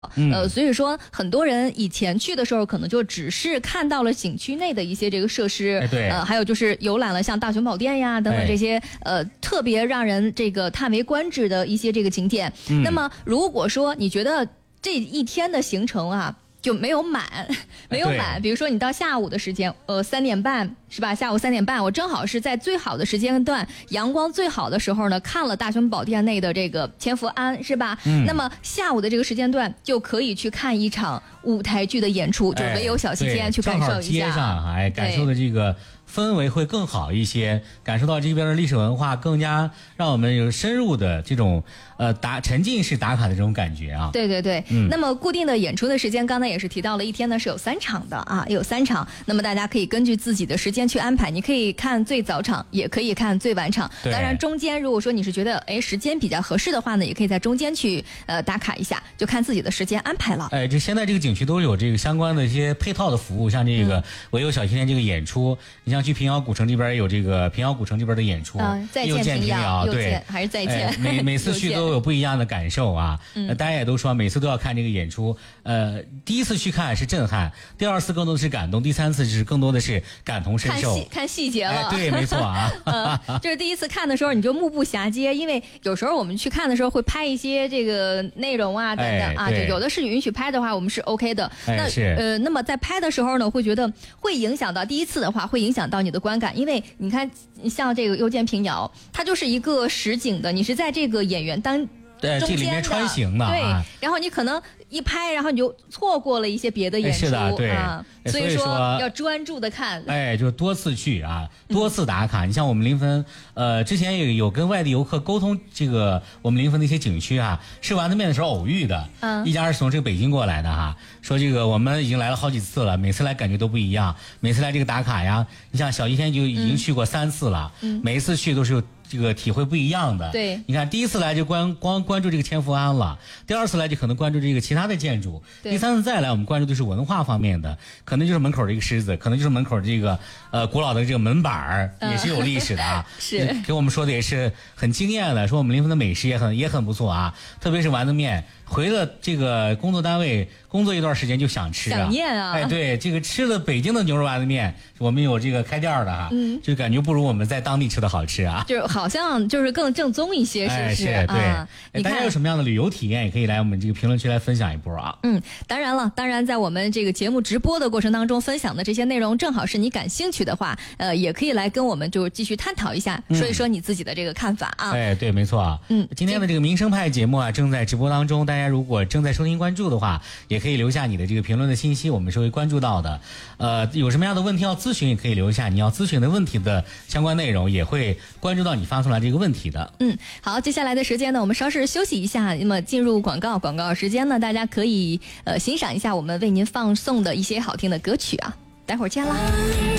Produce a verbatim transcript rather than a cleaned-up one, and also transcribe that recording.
嗯、 呃，所以说很多人以前去的时候，可能就只是看到了景区内的一些这个设施， 哎、对， 呃，还有就是游览了像大雄宝殿呀等等这些、哎、呃特别让人这个叹为观止的一些这个景点。嗯、那么如果说你觉得这一天的行程啊，就没有满，没有满。比如说你到下午的时间，呃，三点半是吧？下午三点半，我正好是在最好的时间段，阳光最好的时候呢，看了大雄宝殿内的这个千福庵，是吧？嗯。那么下午的这个时间段就可以去看一场舞台剧的演出，就唯有小西天去感受一下。 街上哎，感受的这个氛围会更好一些，感受到这边的历史文化，更加让我们有深入的这种呃打沉浸式打卡的这种感觉啊。 对对对。嗯。那么固定的演出的时间，刚才也是提到了，一天呢是有三场的啊，有三场。那么大家可以根据自己的时间去安排，你可以看最早场，也可以看最晚场。当然中间如果说你是觉得哎时间比较合适的话呢，也可以在中间去呃打卡一下，就看自己的时间安排了。 哎，这现在这个景区都有这个相关的一些配套的服务，像这个唯有小西天这个演出，嗯、你像去平遥古城这边有这个平遥古城这边的演出， 嗯、再见平遥，对， 还是再见， 哎、每每次去都有不一样的感受啊。嗯、大家也都说每次都要看这个演出，呃，第一次去看是震撼，第二次更多的是感动，第三次是更多的是感同身受， 看细看细节了。 哎、对，没错啊。 嗯，就是第一次看的时候你就目不暇接，因为有时候我们去看的时候会拍一些这个内容啊等等啊， 哎、 有的是允许拍的话，我们是 OK 的。 哎、 那是呃，那么在拍的时候呢，会觉得会影响到第一次的话，会影响到你的观感，因为你看像这个幽涧平遥，它就是一个实景的，你是在这个演员当。 对，这里面穿行的， 对，然后你可能一拍，然后你就错过了一些别的演出， 是的，对啊，所以说要专注的看， 哎，就多次去啊，多次打卡。嗯、你像我们临汾，呃，之前有有跟外地游客沟通，这个我们临汾的一些景区啊，吃丸子面的时候偶遇的，嗯，一家是从这个北京过来的哈，说这个我们已经来了好几次了，每次来感觉都不一样，每次来这个打卡呀，你像小西天就已经去过三次了，嗯，每一次去都是有。这个体会不一样的， 对， 你看第一次来就关光关注这个千福庵了，第二次来就可能关注这个其他的建筑，第三次再来我们关注的是文化方面的，可能就是门口的一个狮子，可能就是门口这个呃古老的这个门板儿、嗯、也是有历史的啊， 是给我们说的也是很惊艳的，说我们临汾的美食也很也很不错啊，特别是丸子面，回了这个工作单位工作一段时间就想吃啊， 想念啊， 哎对，这个吃了北京的牛肉丸子面，我们有这个开店的哈，嗯，就感觉不如我们在当地吃的好吃啊， 就是好像就是更正宗一些，是不是？ 哎、是对、 啊， 大家有什么样的旅游体验，也可以来我们这个评论区来分享一波啊。 嗯，当然了，当然在我们这个节目直播的过程当中分享的这些内容，正好是你感兴趣的话，呃，也可以来跟我们就继续探讨一下，嗯、说一说你自己的这个看法啊。 哎，对，没错啊。嗯，今天的这个民生派节目啊，正在直播当中，大家如果正在收听关注的话，也可以留下你的这个评论的信息，我们是会关注到的。呃，有什么样的问题要咨询，也可以留下你要咨询的问题的相关内容，也会关注到你发送来这个问题的。 嗯，好，接下来的时间呢，我们稍事休息一下，那么进入广告，广告时间呢，大家可以呃欣赏一下我们为您放送的一些好听的歌曲啊，待会儿见啦。